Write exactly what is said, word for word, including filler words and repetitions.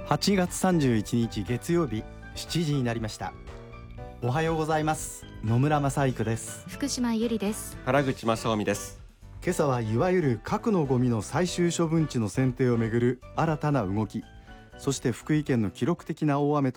はちがつさんじゅういちにち月曜日しちじになりました。おはようございます。野村正育です。 福島ゆりです。 原口正臣です。 今朝はいわゆる核のゴミの最終処分地の選定をめぐる新たな動き、そして福井県の記録的な大雨と